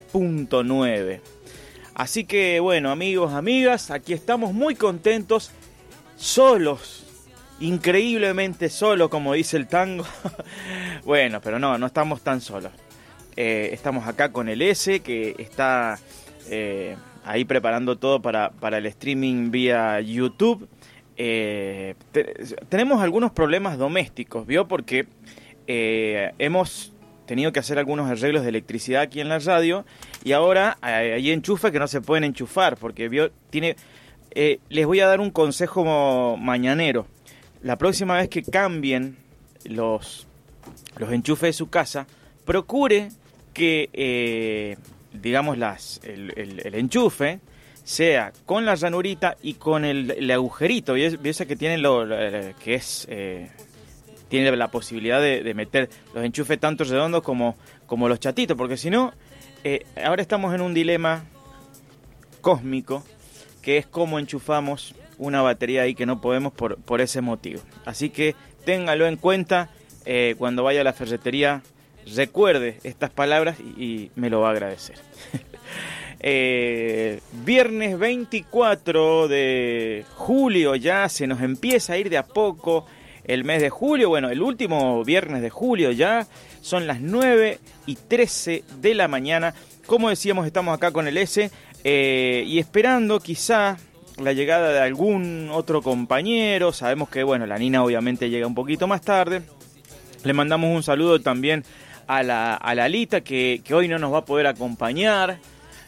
93.9. Así que bueno, amigos, amigas, aquí estamos muy contentos, solos, increíblemente solos, como dice el tango. Bueno, pero no estamos tan solos. Estamos acá con el S, que está ahí preparando todo para el streaming vía YouTube. Tenemos algunos problemas domésticos, ¿vio? Porque hemos tenido que hacer algunos arreglos de electricidad aquí en la radio y ahora hay enchufes que no se pueden enchufar porque ¿vio? Les voy a dar un consejo mañanero. La próxima vez que cambien los enchufes de su casa, procure que digamos el enchufe sea con la ranurita y con el agujerito, y ese que tiene tiene la posibilidad de meter los enchufes tanto redondos como los chatitos, porque si no, ahora estamos en un dilema cósmico, que es cómo enchufamos una batería ahí que no podemos por ese motivo. Así que téngalo en cuenta, cuando vaya a la ferretería, recuerde estas palabras y me lo va a agradecer. Viernes 24 de julio, ya se nos empieza a ir de a poco el mes de julio. Bueno, el último viernes de julio ya son las 9:13 de la mañana. Como decíamos, estamos acá con el S y esperando quizá la llegada de algún otro compañero. Sabemos que, bueno, la Nina obviamente llega un poquito más tarde. Le mandamos un saludo también a la Alita, que hoy no nos va a poder acompañar.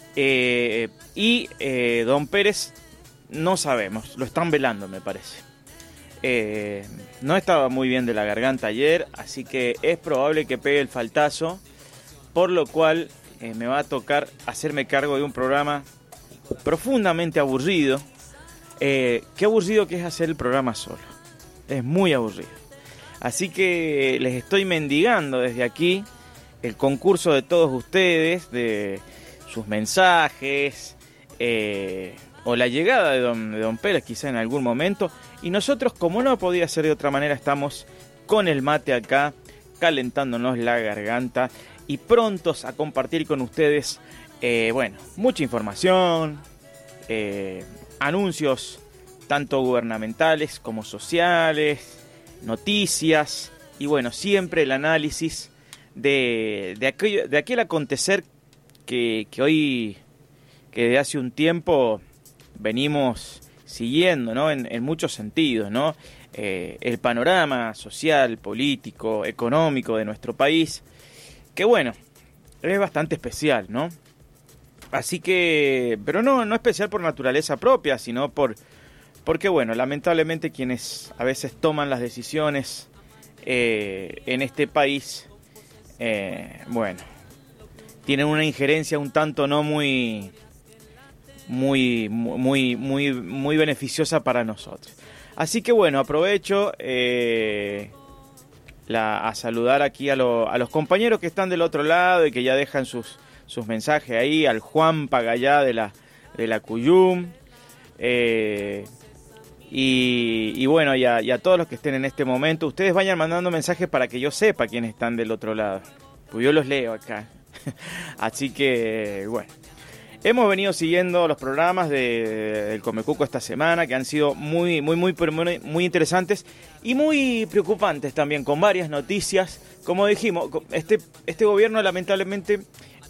Don Pérez, no sabemos, lo están velando, me parece. No estaba muy bien de la garganta ayer, así que es probable que pegue el faltazo, por lo cual me va a tocar hacerme cargo de un programa profundamente aburrido. Qué aburrido que es hacer el programa solo, es muy aburrido. Así que les estoy mendigando desde aquí el concurso de todos ustedes, de sus mensajes, o la llegada de don Pérez quizá en algún momento. Y nosotros, como no podía ser de otra manera, estamos con el mate acá, calentándonos la garganta y prontos a compartir con ustedes, mucha información, anuncios tanto gubernamentales como sociales, noticias y bueno, siempre el análisis de aquel acontecer que hoy, que de hace un tiempo venimos siguiendo, ¿no? En muchos sentidos, ¿no? El panorama social, político, económico de nuestro país, que bueno, es bastante especial, ¿no? Así que, pero no especial por naturaleza propia, sino porque bueno, lamentablemente quienes a veces toman las decisiones en este país, tienen una injerencia un tanto no muy beneficiosa para nosotros. Así que bueno, aprovecho a saludar aquí a los compañeros que están del otro lado y que ya dejan sus mensajes ahí, al Juan Pagallá de la Cuyum, y bueno, y a todos los que estén en este momento. Ustedes vayan mandando mensajes para que yo sepa quiénes están del otro lado, pues yo los leo acá. Así que bueno, hemos venido siguiendo los programas del Comecuco esta semana, que han sido muy interesantes y muy preocupantes también, con varias noticias. Como dijimos, este gobierno lamentablemente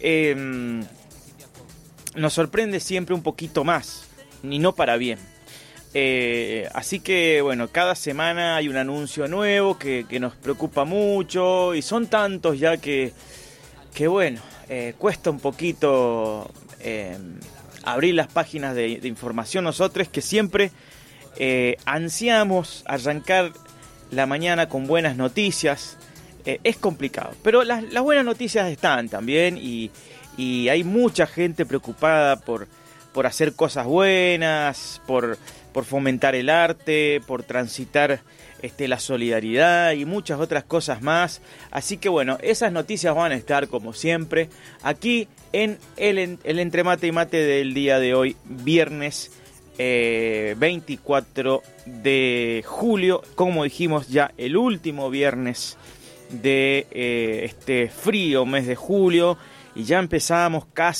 nos sorprende siempre un poquito más, y no para bien. Así que bueno, cada semana hay un anuncio nuevo que nos preocupa mucho, y son tantos ya que bueno, cuesta un poquito abrir las páginas de información. Nosotros que siempre ansiamos arrancar la mañana con buenas noticias, es complicado, pero las buenas noticias están también, y hay mucha gente preocupada por hacer cosas buenas, por fomentar el arte, por transitar la solidaridad y muchas otras cosas más. Así que bueno, esas noticias van a estar como siempre aquí en el Entremate y Mate del día de hoy, viernes 24 de julio, como dijimos, ya el último viernes de este frío mes de julio, y ya empezamos casi